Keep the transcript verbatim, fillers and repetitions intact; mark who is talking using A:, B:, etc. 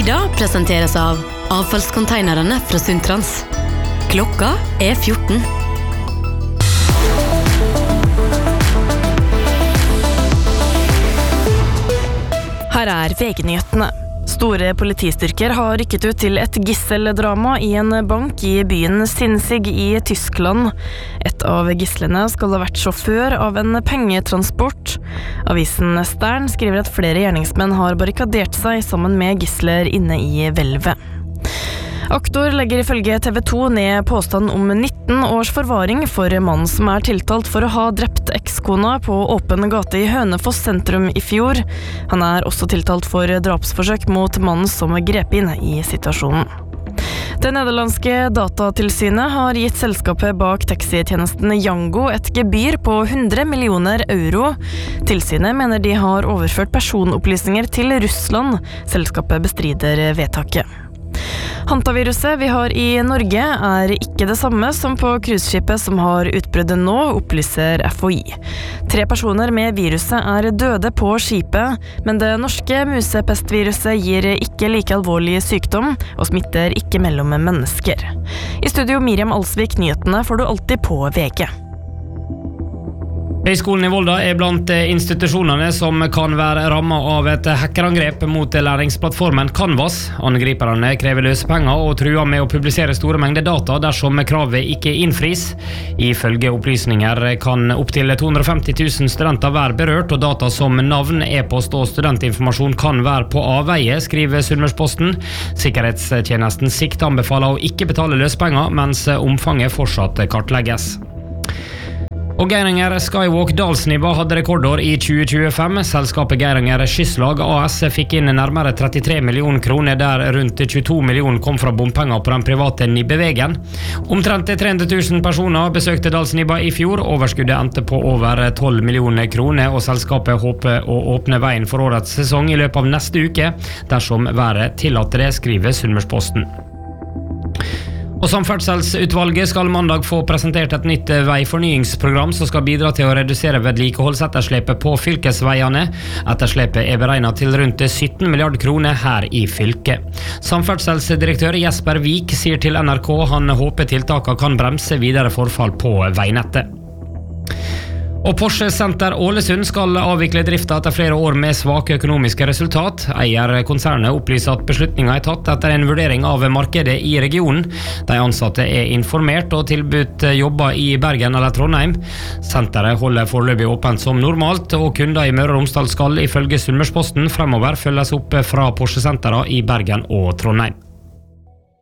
A: Nyhetsbilder presenteres av avfallskonteinerne fra Sundtrans. Klokka er fjorten.
B: Her er V G-nyhetene. Store politistyrker har rykket ut til et gisseldrama i en bank i byen Sinzig i Tyskland. Et av gislene skal ha vært sjåfør av en pengetransport. Avisen Stern skriver at flere gjerningsmenn har barrikadert seg sammen med gisler inne i hvelvet. Aktor legger ifølge T V to ned påstand om nitten års forvaring for mannen som er tiltalt for å ha drept ekskona på åpen gate i Hønefoss sentrum i fjor. Han er også tiltalt for drapsforsøk mot mannen som grep inn i situasjonen. Det nederlandske datatilsynet har gitt selskapet bak taxitjenesten Yango et gebyr på hundre millioner euro. Tilsynet mener de har overført personopplysninger til Russland. Selskapet bestrider vedtaket. Hantaviruset vi har i Norge er ikke det samme som på cruiseskipet som har utbruddet nå, opplyser F H I. Tre personer med viruset er døde på skipet, men det norske musepestviruset gir ikke like alvorlig sykdom og smitter ikke mellom mennesker. I studio Miriam Alsvik, nyhetene får du alltid på V G.
C: Høgskolen i Volda er blant institusjonene som kan være rammet av et hackerangrep mot læringsplattformen Canvas. Angriperne krever løsepenger og truer med å publisere store mengder data dersom kravet ikke innfris. Ifølge opplysninger kan opp til to hundre og femti tusen studenter være berørt, og data som navn, e-post og studentinformasjon kan være på avveie, skriver Sunnmørsposten. Sikkerhetstjenesten Sikt anbefaler å ikke betale løsepenger, mens omfanget fortsatt kartlegges. Og Geiranger Skywalk Dalsnibba hadde rekordår i tjue tjuefem. Selskapet Geiranger Skysslag A S fikk inn nærmere trettitre millioner kroner, der rundt tjueto millioner kom fra bompenger på den private Nibbevegen. Omtrent tre hundre tusen personer besøkte Dalsnibba i fjor. Overskuddet endte på over tolv millioner kroner, og selskapet håper å åpne veien for årets sesong i løpet av neste uke, dersom været tillater det, skriver Sunnmørsposten. Og Samferdselsutvalget skal mandag få presentert et nytt veifornyingsprogram som skal bidra til å redusere vedlikeholdsetterslepet på fylkesveiene. Etterslepet er beregnet til rundt sytten milliarder kroner her i fylket. Samferdselsdirektør Jesper Vik sier til N R K han håper tiltakene kan bremse videre forfall på veinettet. Og Porsche Center Ålesund skal avvikle drifta etter flere år med svake økonomiske resultat. Eierkonsernet opplyser at beslutningen er tatt etter en vurdering av markedet i regionen. De ansatte er informert og tilbudt jobber i Bergen eller Trondheim. Senteret holder foreløpig åpent som normalt, og kunder i Møre og Romsdal skal ifølge Sunnmørsposten fremover følges opp fra Porsche Centera i Bergen og Trondheim.